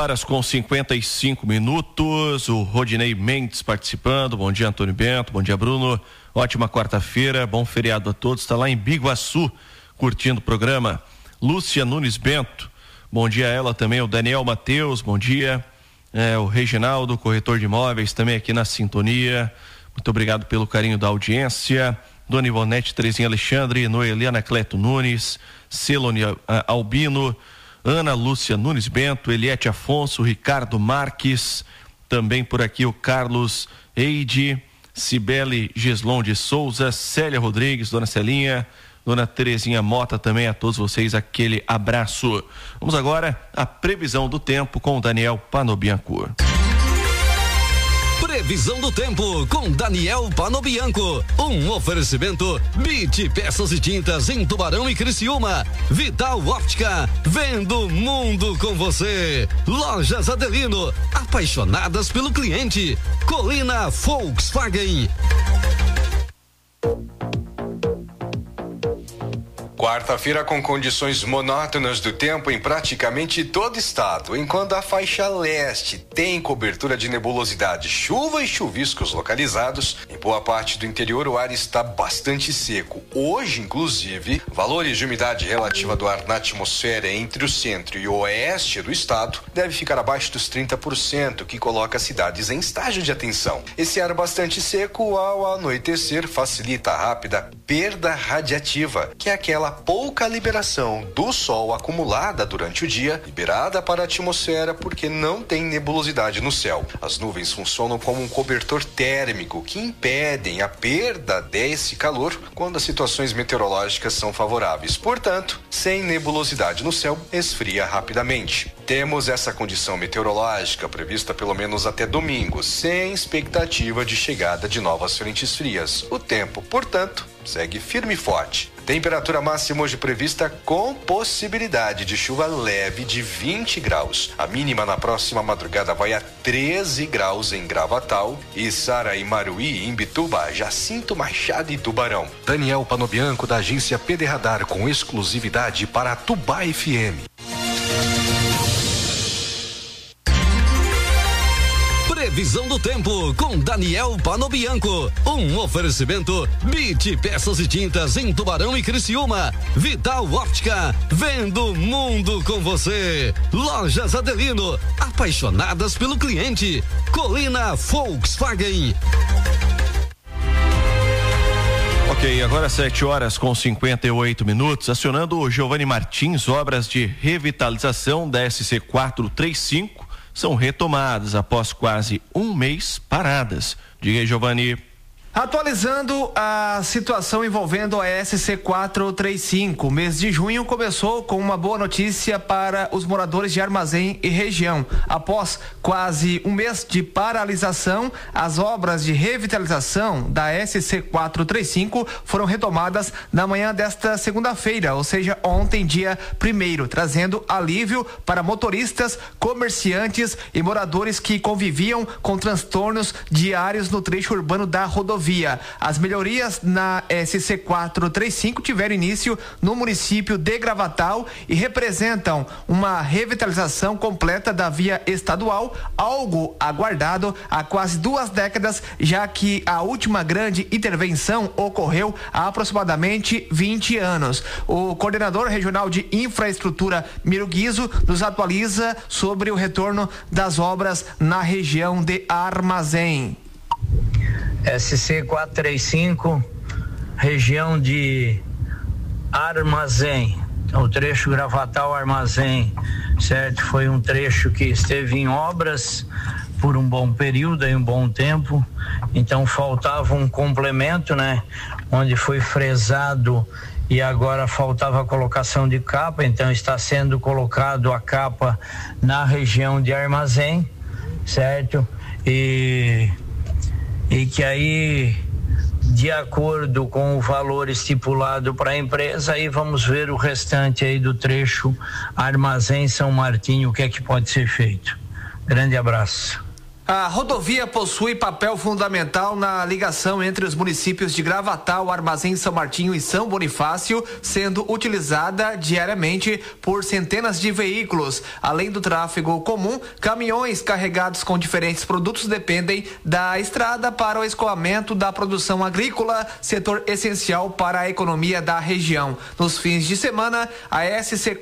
7h55. O Rodinei Mendes participando. Bom dia, Antônio Bento. Bom dia, Bruno. Ótima quarta-feira, bom feriado a todos. Está lá em Biguaçu, curtindo o programa. Lúcia Nunes Bento, bom dia a ela também. O Daniel Mateus, bom dia. O Reginaldo, corretor de imóveis, também aqui na sintonia. Muito obrigado pelo carinho da audiência. Dona Ivonete Terezinha Alexandre, Noeliana Cleto Nunes, Celone Albino, Ana Lúcia Nunes Bento, Eliete Afonso, Ricardo Marques, também por aqui o Carlos Eide, Cibele Geslon de Souza, Célia Rodrigues, Dona Celinha, Dona Terezinha Mota, também a todos vocês aquele abraço. Vamos agora à previsão do tempo com o Daniel Panobianco. Previsão do tempo com Daniel Panobianco. Um oferecimento BIT Peças e Tintas em Tubarão e Criciúma. Vital Óptica, vendo o mundo com você. Lojas Adelino, apaixonadas pelo cliente. Colina Volkswagen. Quarta-feira com condições monótonas do tempo em praticamente todo o estado, enquanto a faixa leste tem cobertura de nebulosidade, chuva e chuviscos localizados. Em boa parte do interior o ar está bastante seco. Hoje, inclusive, valores de umidade relativa do ar na atmosfera entre o centro e o oeste do estado deve ficar abaixo dos 30%, que coloca as cidades em estágio de atenção. Esse ar bastante seco ao anoitecer facilita a rápida perda radiativa, que é aquela pouca liberação do sol acumulada durante o dia, liberada para a atmosfera porque não tem nebulosidade no céu. As nuvens funcionam como um cobertor térmico que impedem a perda desse calor quando as situações meteorológicas são favoráveis. Portanto, sem nebulosidade no céu, esfria rapidamente. Temos essa condição meteorológica prevista pelo menos até domingo, sem expectativa de chegada de novas frentes frias. O tempo, portanto, segue firme e forte. Temperatura máxima hoje prevista com possibilidade de chuva leve de 20 graus. A mínima na próxima madrugada vai a 13 graus em Gravatal, Içara e Maruí, em Bituba, Jacinto Machado e Tubarão. Daniel Panobianco, da agência PD Radar, com exclusividade para a Tubá FM. Previsão do tempo com Daniel Panobianco. Um oferecimento BIT Peças e Tintas em Tubarão e Criciúma. Vital Óptica, vendo o mundo com você. Lojas Adelino, apaixonadas pelo cliente. Colina Volkswagen. Ok, agora 7h58, acionando o Giovanni Martins, obras de revitalização da SC 435 são retomadas após quase um mês paradas. Diga aí, Giovanni. Atualizando a situação envolvendo a SC 435, o mês de junho começou com uma boa notícia para os moradores de Armazém e região. Após quase um mês de paralisação, as obras de revitalização da SC 435 foram retomadas na manhã desta segunda-feira, ou seja, ontem, dia 1º, trazendo alívio para motoristas, comerciantes e moradores que conviviam com transtornos diários no trecho urbano da rodovia. As melhorias na SC 435 tiveram início no município de Gravatal e representam uma revitalização completa da via estadual, algo aguardado há quase 2 décadas, já que a última grande intervenção ocorreu há aproximadamente 20 anos. O coordenador regional de infraestrutura, Miro Guizo, nos atualiza sobre o retorno das obras na região de Armazém. SC 435, região de Armazém, o trecho Gravatal Armazém, certo? Foi um trecho que esteve em obras por um bom período, aí um bom tempo, então faltava um complemento, né? Onde foi fresado e agora faltava a colocação de capa, então está sendo colocado a capa na região de Armazém, certo? E que aí, de acordo com o valor estipulado para a empresa, aí vamos ver o restante aí do trecho Armazém São Martinho, o que é que pode ser feito. Grande abraço. A rodovia possui papel fundamental na ligação entre os municípios de Gravatal, Armazém, São Martinho e São Bonifácio, sendo utilizada diariamente por centenas de veículos. Além do tráfego comum, caminhões carregados com diferentes produtos dependem da estrada para o escoamento da produção agrícola, setor essencial para a economia da região. Nos fins de semana, a SC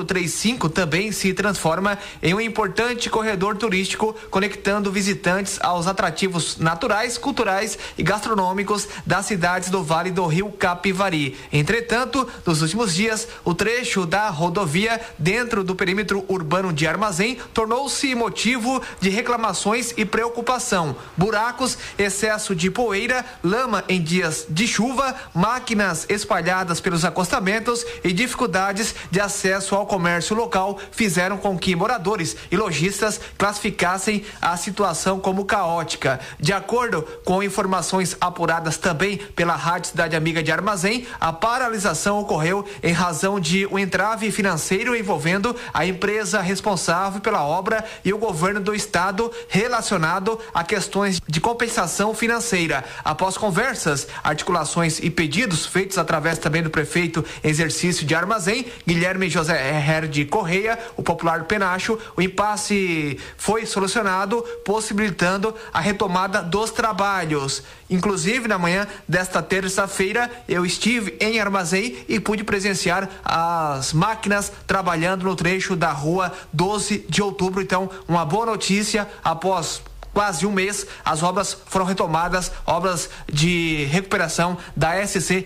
435 também se transforma em um importante corredor turístico, conectando visitantes aos atrativos naturais, culturais e gastronômicos das cidades do Vale do Rio Capivari. Entretanto, nos últimos dias, o trecho da rodovia dentro do perímetro urbano de Armazém tornou-se motivo de reclamações e preocupação. Buracos, excesso de poeira, lama em dias de chuva, máquinas espalhadas pelos acostamentos e dificuldades de acesso ao comércio local fizeram com que moradores e lojistas classificassem a situação como caótica. De acordo com informações apuradas também pela Rádio Cidade Amiga de Armazém, a paralisação ocorreu em razão de um entrave financeiro envolvendo a empresa responsável pela obra e o governo do estado relacionado a questões de compensação financeira. Após conversas, articulações e pedidos feitos através também do prefeito em exercício de Armazém, Guilherme José Herde Correia, o popular Penacho, o impasse foi solucionado, possibilitando a retomada dos trabalhos. Inclusive, na manhã desta terça-feira, eu estive em Armazém e pude presenciar as máquinas trabalhando no trecho da rua 12 de outubro. Então, uma boa notícia, após quase um mês, as obras foram retomadas, obras de recuperação da SC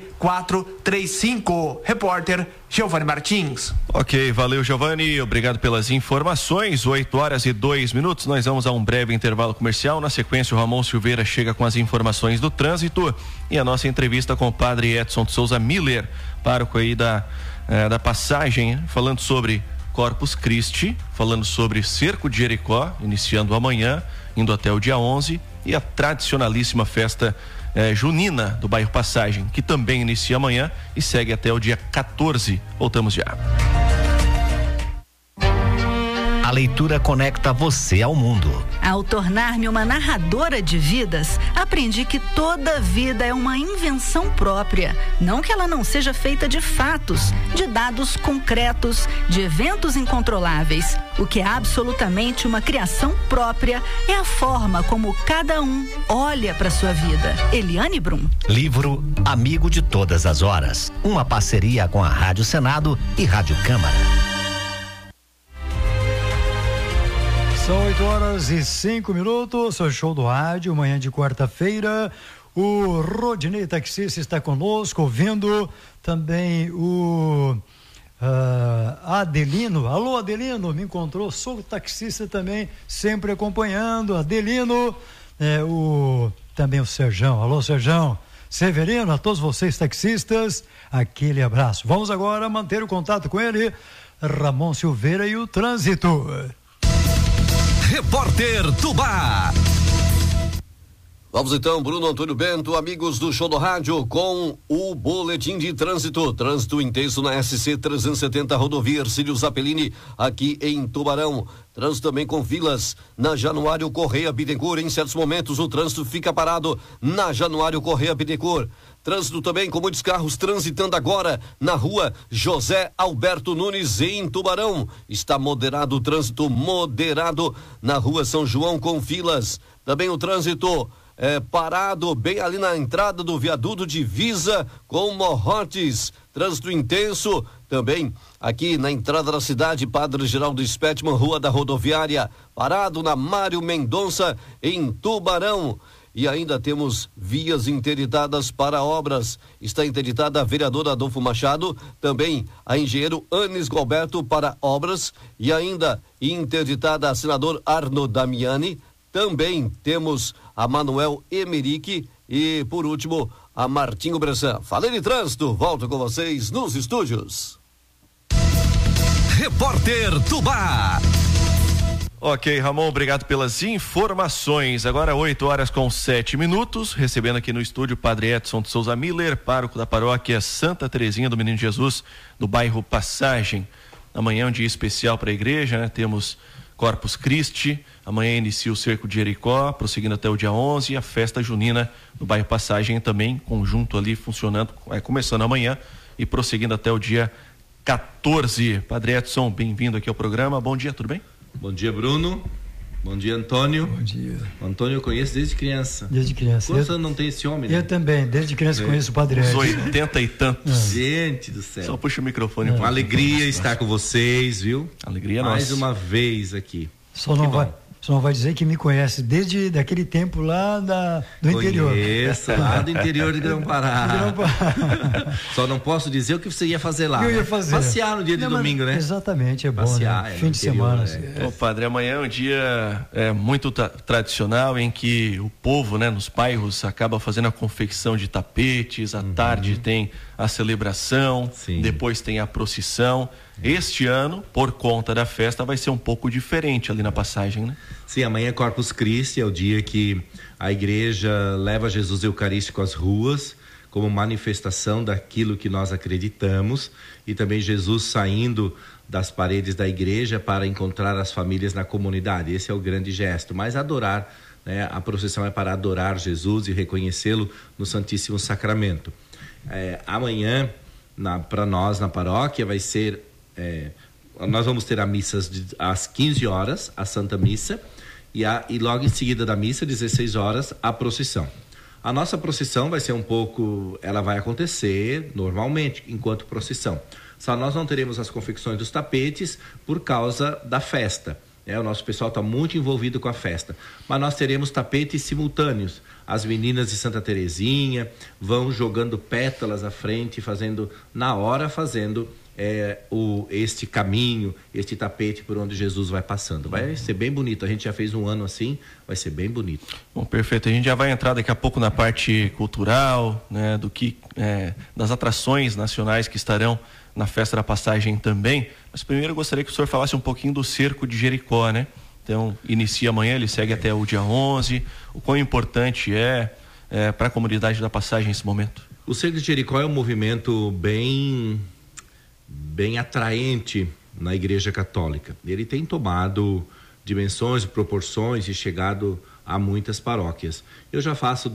435. Repórter Giovanni Martins. Ok, valeu, Giovanni, obrigado pelas informações. 8h02. Nós vamos a um breve intervalo comercial. Na sequência, o Ramon Silveira chega com as informações do trânsito e a nossa entrevista com o padre Edson de Souza Miller, pároco aí da passagem, falando sobre Corpus Christi, falando sobre Cerco de Jericó, iniciando amanhã, indo até o dia 11, e a tradicionalíssima festa junina do bairro Passagem, que também inicia amanhã e segue até o dia 14. Voltamos já. A leitura conecta você ao mundo. Ao tornar-me uma narradora de vidas, aprendi que toda vida é uma invenção própria. Não que ela não seja feita de fatos, de dados concretos, de eventos incontroláveis. O que é absolutamente uma criação própria é a forma como cada um olha para sua vida. Eliane Brum. Livro Amigo de Todas as Horas. Uma parceria com a Rádio Senado e Rádio Câmara. São 8h05, seu show do rádio, manhã de quarta-feira. O Rodinei Taxista está conosco, ouvindo também o Adelino. Alô, Adelino, me encontrou, sou taxista também, sempre acompanhando. Adelino, também o Serjão. Alô, Serjão. Severino, a todos vocês taxistas, aquele abraço. Vamos agora manter o contato com ele, Ramon Silveira e o trânsito. Repórter Tubá. Vamos então, Bruno Antônio Bento, amigos do Show do Rádio, com o boletim de trânsito. Trânsito intenso na SC 370, rodovia Ercílio Zappellini, aqui em Tubarão. Trânsito também com filas na Januário Correia Bittencourt. Em certos momentos o trânsito fica parado na Januário Correia Bittencourt. Trânsito também com muitos carros transitando agora na rua José Alberto Nunes, em Tubarão. Está moderado o trânsito, moderado na rua São João, com filas. Também o trânsito parado bem ali na entrada do viaduto Divisa com Morrotes. Trânsito intenso também aqui na entrada da cidade, Padre Geraldo Spettman, Rua da Rodoviária, parado na Mário Mendonça, em Tubarão. E ainda temos vias interditadas para obras. Está interditada a vereadora Adolfo Machado, também a engenheiro Anis Galberto para obras, e ainda interditada a senador Arno Damiani. Também temos a Manuel Emerick e, por último, a Martinho Bressan. Falei de trânsito, volto com vocês nos estúdios. Repórter Tubá. Ok, Ramon, obrigado pelas informações. Agora 8h07, recebendo aqui no estúdio o Padre Edson de Souza Miller, pároco da paróquia Santa Terezinha do Menino Jesus, do bairro Passagem. Amanhã é um dia especial para a igreja, né? Temos Corpus Christi, amanhã inicia o Cerco de Jericó, prosseguindo até o dia 11, e a festa junina no bairro Passagem também, conjunto ali funcionando, começando amanhã e prosseguindo até o dia 14. Padre Edson, bem-vindo aqui ao programa, bom dia, tudo bem? Bom dia, Bruno. Bom dia, Antônio. Bom dia. O Antônio eu conheço desde criança. Desde criança. Quantos anos não tem esse homem, né? Eu também, desde criança conheço o Padre Edson. 80 e tantos. Gente do céu. Só puxa o microfone. Uma alegria estar com vocês, viu? Alegria mais nossa. Mais uma vez aqui. Só não vai dizer que me conhece desde daquele tempo lá do interior. Conheço, lá do interior de Grão-Pará. Só não posso dizer o que você ia fazer lá. Eu ia fazer. Passear no dia de domingo, né? Exatamente, é bom. Passear, né? Fim de semana. Ô, Padre, amanhã é um dia muito tradicional em que o povo, né, nos bairros acaba fazendo a confecção de tapetes, à tarde tem a celebração, depois tem a procissão. Este ano, por conta da festa, vai ser um pouco diferente ali na Passagem, né? Sim, amanhã é Corpus Christi, é o dia que a igreja leva Jesus Eucarístico às ruas, como manifestação daquilo que nós acreditamos, e também Jesus saindo das paredes da igreja para encontrar as famílias na comunidade. Esse é o grande gesto, mas adorar, né? A procissão é para adorar Jesus e reconhecê-lo no Santíssimo Sacramento. Amanhã, para nós na paróquia, vai ser... nós vamos ter a missa às 15 horas, a Santa Missa, e logo em seguida da missa, 16 horas, a procissão. A nossa procissão vai ser ela vai acontecer normalmente, enquanto procissão. Só nós não teremos as confecções dos tapetes por causa da festa. O nosso pessoal está muito envolvido com a festa. Mas nós teremos tapetes simultâneos. As meninas de Santa Terezinha vão jogando pétalas à frente, fazendo este caminho, este tapete por onde Jesus vai passando. Vai ser bem bonito. A gente já fez um ano assim, vai ser bem bonito. Bom, perfeito. A gente já vai entrar daqui a pouco na parte cultural, né, das atrações nacionais que estarão na festa da Passagem também. Mas primeiro eu gostaria que o senhor falasse um pouquinho do Cerco de Jericó, né? Então, inicia amanhã, ele segue até o dia 11. O quão importante é para a comunidade da Passagem esse momento? O Cerco de Jericó é um movimento bem atraente na Igreja Católica. Ele tem tomado dimensões, proporções e chegado a muitas paróquias. Eu já faço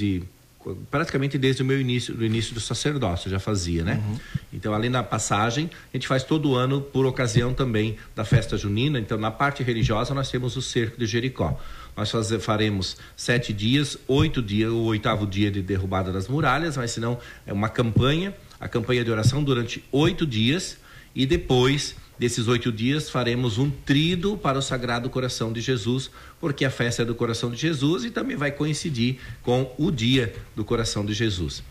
praticamente desde o meu início, do início do sacerdócio, eu já fazia, né? Então, além da passagem, a gente faz todo ano por ocasião também da festa junina. Então, na parte religiosa, nós temos o Cerco de Jericó. Nós faremos 7 dias, 8 dias, o 8º dia de derrubada das muralhas, mas senão é uma campanha, a campanha de oração durante 8 dias, e depois desses 8 dias faremos um tríduo para o Sagrado Coração de Jesus, porque a festa é do Coração de Jesus e também vai coincidir com o dia do Coração de Jesus.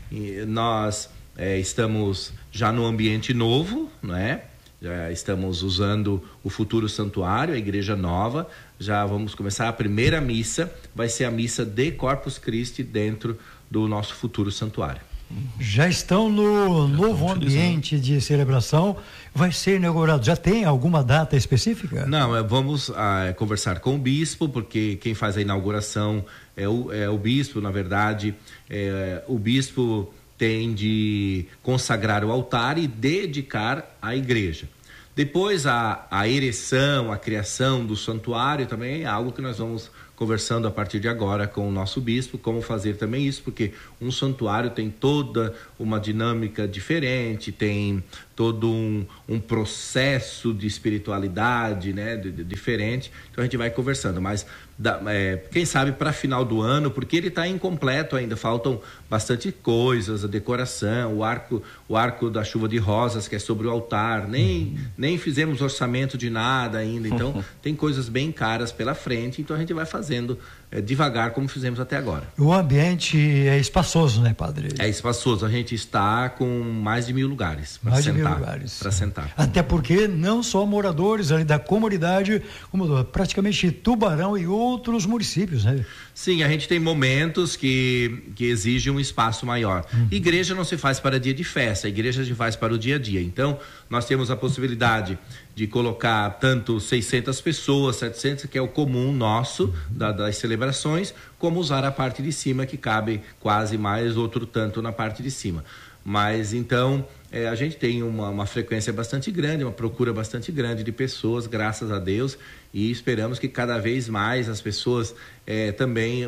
E nós estamos já no ambiente novo, não é? Já estamos usando o futuro santuário, a igreja nova. Já vamos começar a primeira missa, vai ser a missa de Corpus Christi dentro do nosso futuro santuário. Já estão no novo ambiente de celebração, vai ser inaugurado. Já tem alguma data específica? Não, vamos conversar com o bispo, porque quem faz a inauguração é o bispo. Na verdade, o bispo tem de consagrar o altar e dedicar a igreja. Depois a ereção, a criação do santuário também é algo que nós vamos conversando a partir de agora com o nosso bispo, como fazer também isso, porque um santuário tem toda uma dinâmica diferente, tem todo um processo de espiritualidade, né, diferente. Então a gente vai conversando, mas quem sabe para final do ano, porque ele está incompleto ainda, faltam bastante coisas, a decoração, o arco da chuva de rosas que é sobre o altar, nem fizemos orçamento de nada ainda, então tem coisas bem caras pela frente, então a gente vai fazendo devagar como fizemos até agora. O ambiente é espaçoso, né, padre? É espaçoso, a gente está com mais de 1.000 lugares para sentar. Até porque não só moradores ali da comunidade, como praticamente Tubarão e outros municípios, né? Sim, a gente tem momentos que exigem um espaço maior. Igreja não se faz para dia de festa, a igreja se faz para o dia a dia. Então, nós temos a possibilidade de colocar tanto 600 pessoas, 700, que é o comum nosso das celebrações, como usar a parte de cima, que cabe quase mais outro tanto na parte de cima. Mas então a gente tem uma frequência bastante grande, uma procura bastante grande de pessoas, graças a Deus, e esperamos que cada vez mais as pessoas também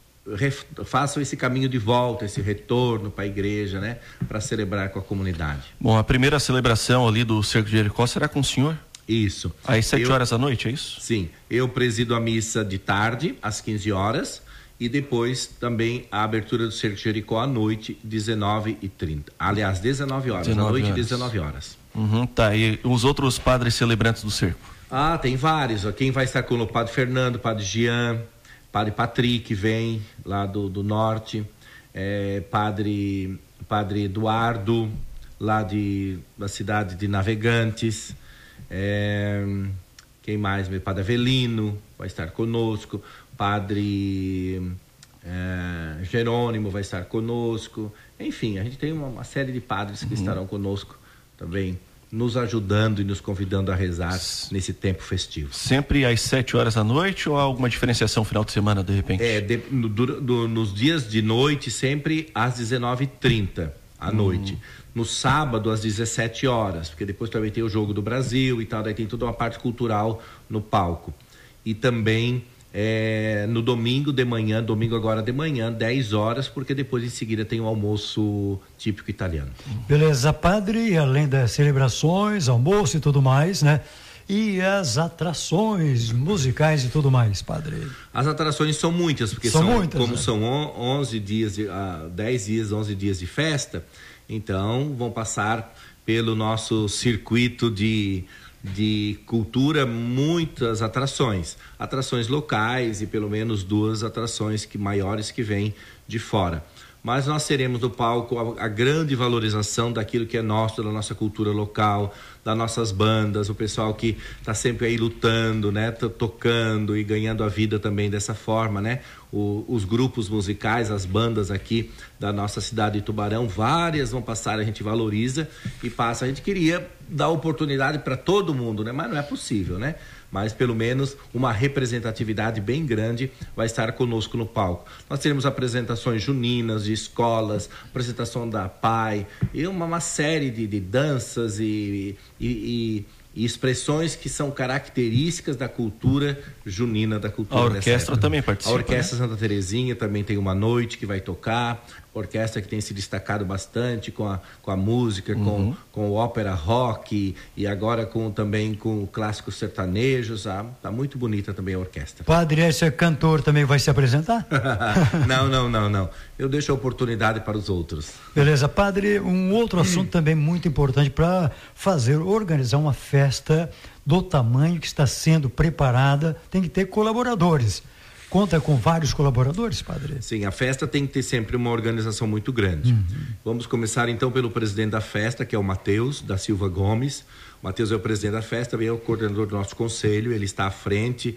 façam esse caminho de volta, esse retorno para a igreja, né, para celebrar com a comunidade. Bom, a primeira celebração ali do Cerco de Jericó será com o senhor? Isso. Às 7 horas da noite, é isso? Sim, eu presido a missa de tarde, às 15 horas, e depois também a abertura do Cerco de Jericó à noite, 19h30. Aliás, 19 horas, à noite, 19 horas. Tá, e os outros padres celebrantes do cerco? Tem vários. Quem vai estar com o padre Fernando, padre Jean, padre Patrick vem lá do norte, padre Eduardo, lá da cidade de Navegantes, quem mais? Meu padre Avelino vai estar conosco, padre Jerônimo vai estar conosco, enfim, a gente tem uma série de padres que estarão conosco também, nos ajudando e nos convidando a rezar nesse tempo festivo. Sempre às 7 horas da noite ou há alguma diferenciação final de semana, de repente? Nos dias de noite, sempre às 19h30 à noite. No sábado, às 17 horas, porque depois também tem o Jogo do Brasil e tal, daí tem toda uma parte cultural no palco. E também no domingo de manhã, domingo agora de manhã, 10 horas, porque depois em seguida tem o almoço típico italiano. Beleza, padre, além das celebrações, almoço e tudo mais, né? E as atrações musicais e tudo mais, padre? As atrações são muitas, porque são 11 dias, 10 dias, 11 dias de festa, então vão passar pelo nosso circuito de cultura, muitas atrações locais e pelo menos 2 atrações maiores que vêm de fora. Mas nós teremos no palco a grande valorização daquilo que é nosso, da nossa cultura local, das nossas bandas, o pessoal que está sempre aí lutando, né, tocando e ganhando a vida também dessa forma, né? Os grupos musicais, as bandas aqui da nossa cidade de Tubarão, várias vão passar, a gente valoriza e passa. A gente queria dar oportunidade para todo mundo, né? Mas não é possível, né? Mas pelo menos uma representatividade bem grande vai estar conosco no palco. Nós teremos apresentações juninas de escolas, apresentação da PAI e uma série de danças e e expressões que são características da cultura junina, da cultura. A orquestra também participa. A Orquestra Santa Terezinha também tem uma noite que vai tocar. Orquestra que tem se destacado bastante com a música, com ópera rock e agora também com clássicos sertanejos. Tá muito bonita também a orquestra. Padre, esse cantor também vai se apresentar? Não. Eu deixo a oportunidade para os outros. Beleza, padre, um outro assunto também muito importante para organizar uma festa do tamanho que está sendo preparada, tem que ter colaboradores. Conta com vários colaboradores, padre? Sim, a festa tem que ter sempre uma organização muito grande. Vamos começar então pelo presidente da festa, que é o Matheus da Silva Gomes. O Matheus é o presidente da festa, também é o coordenador do nosso conselho, ele está à frente,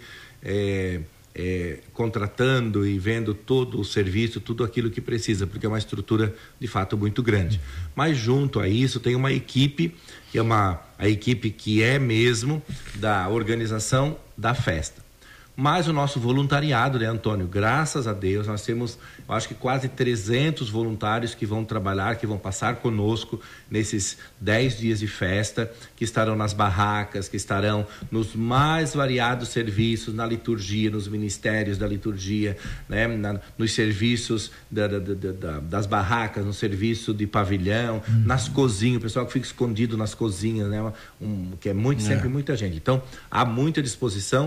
contratando e vendo todo o serviço, tudo aquilo que precisa, porque é uma estrutura de fato muito grande. Mas junto a isso tem uma equipe, que é a equipe que é mesmo da organização da festa. Mas o nosso voluntariado, né, Antônio? Graças a Deus, nós temos, eu acho que quase 300 voluntários que vão trabalhar, que vão passar conosco nesses 10 dias de festa, que estarão nas barracas, que estarão nos mais variados serviços, na liturgia, nos ministérios da liturgia, né, nos serviços das barracas, no serviço de pavilhão, nas cozinhas, o pessoal que fica escondido nas cozinhas, né, que é sempre muita gente. Então, há muita disposição.